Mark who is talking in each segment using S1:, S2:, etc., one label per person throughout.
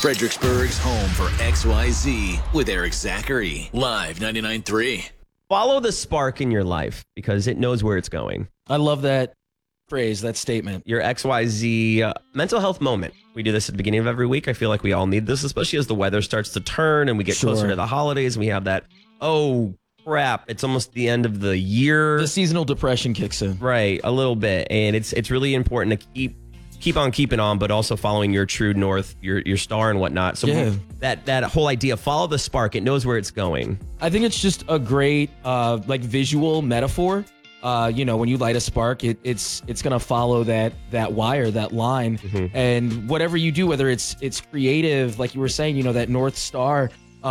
S1: Fredericksburg's home for XYZ with Eric Zachary. Live 99.3.
S2: Follow the spark in your life because it knows where it's going.
S3: I love that phrase, that statement.
S2: Your XYZ mental health moment. We do this at the beginning of every week. I feel like we all need this, especially as the weather starts to turn and we get closer to the holidays and we have that, oh, crap, it's almost the end of the year.
S3: The seasonal depression kicks in.
S2: Right, a little bit. And it's really important to keep on keeping on, but also following your true north, your star and whatnot. So that whole idea, follow the spark, it knows where it's going.
S3: I think it's just a great visual metaphor. When you light a spark, it's gonna follow that wire, that line, and whatever you do, whether it's creative, like you were saying, that North Star.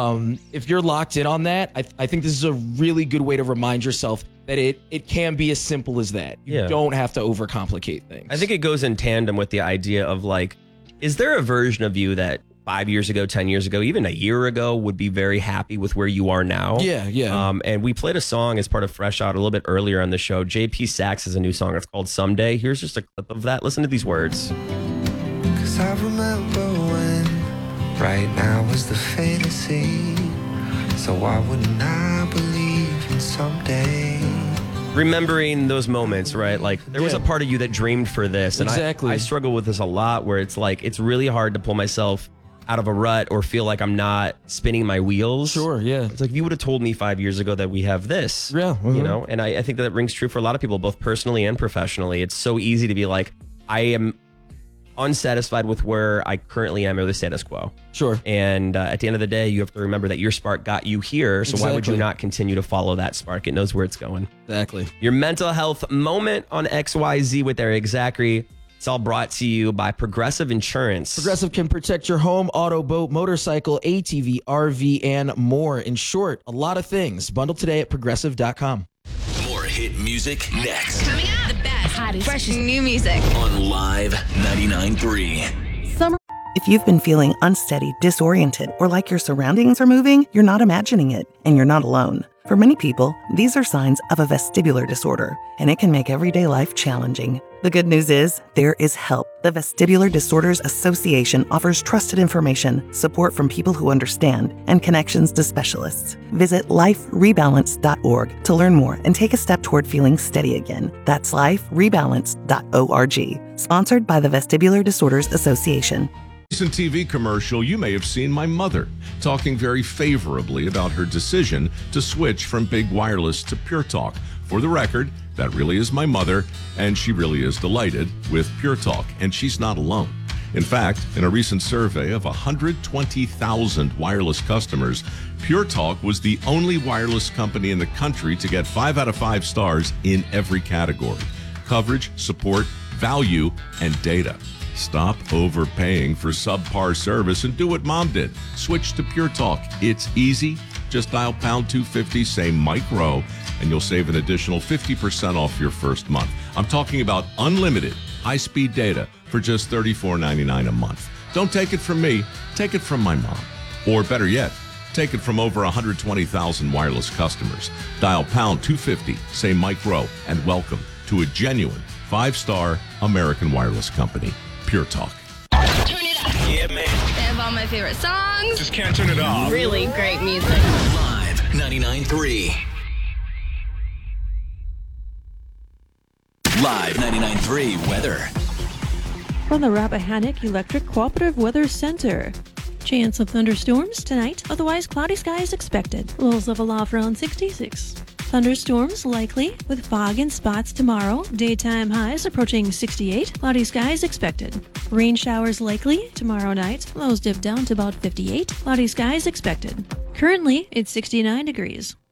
S3: If you're locked in on that, I think this is a really good way to remind yourself that it can be as simple as that. You don't have to overcomplicate things.
S2: I think it goes in tandem with the idea of is there a version of you that 5 years ago, 10 years ago, even a year ago would be very happy with where you are now?
S3: Yeah.
S2: And we played a song as part of Fresh Out a little bit earlier on the show. JP Saxe has a new song. It's called Someday. Here's just a clip of that. Listen to these words.
S4: 'Cause I remember when right now was the fantasy. So why wouldn't I believe in someday?
S2: Remembering those moments, right? There was a part of you that dreamed for this. And
S3: exactly.
S2: I struggle with this a lot where it's it's really hard to pull myself out of a rut or feel like I'm not spinning my wheels.
S3: Sure, yeah.
S2: It's if you would have told me 5 years ago that we have this.
S3: Yeah.
S2: And I think that rings true for a lot of people, both personally and professionally. It's so easy to be I am unsatisfied with where I currently am or the status quo.
S3: Sure.
S2: And at the end of the day, you have to remember that your spark got you here. So why would you not continue to follow that spark? It knows where it's going.
S3: Exactly.
S2: Your mental health moment on XYZ with Eric Zachary. It's all brought to you by Progressive Insurance.
S3: Progressive can protect your home, auto, boat, motorcycle, ATV, RV, and more. In short, a lot of things. Bundle today at progressive.com.
S1: More hit music next.
S5: Coming up, the best, hottest, freshest new music
S1: on Live 99.3.
S6: If you've been feeling unsteady, disoriented, or like your surroundings are moving, you're not imagining it, and you're not alone. For many people, these are signs of a vestibular disorder, and it can make everyday life challenging. The good news is, there is help. The Vestibular Disorders Association offers trusted information, support from people who understand, and connections to specialists. Visit liferebalance.org to learn more and take a step toward feeling steady again. That's liferebalance.org. Sponsored by the Vestibular Disorders Association.
S7: Recent TV commercial, you may have seen my mother talking very favorably about her decision to switch from big wireless to Pure Talk. For the record, that really is my mother, and she really is delighted with Pure Talk, and she's not alone. In fact, in a recent survey of 120,000 wireless customers, Pure Talk was the only wireless company in the country to get 5 out of 5 stars in every category: coverage, support, value, and data. Stop overpaying for subpar service and do what Mom did. Switch to Pure Talk. It's easy. Just dial pound 250, say Mike Rowe, and you'll save an additional 50% off your first month. I'm talking about unlimited high-speed data for just $34.99 a month. Don't take it from me. Take it from my mom. Or better yet, take it from over 120,000 wireless customers. Dial pound 250, say Mike Rowe, and welcome to a genuine 5-star American wireless company. Pure Talk.
S5: Turn it up.
S1: Yeah, man.
S5: They have all my favorite songs.
S1: Just can't turn it off.
S5: Really great music.
S1: Live 99.3. Live 99.3 weather.
S8: From the Rappahannock Electric Cooperative Weather Center. Chance of thunderstorms tonight, otherwise cloudy skies expected. Lows level off around 66. Thunderstorms likely with fog in spots tomorrow. Daytime highs approaching 68. Cloudy skies expected. Rain showers likely tomorrow night. Lows dip down to about 58. Cloudy skies expected. Currently, it's 69 degrees.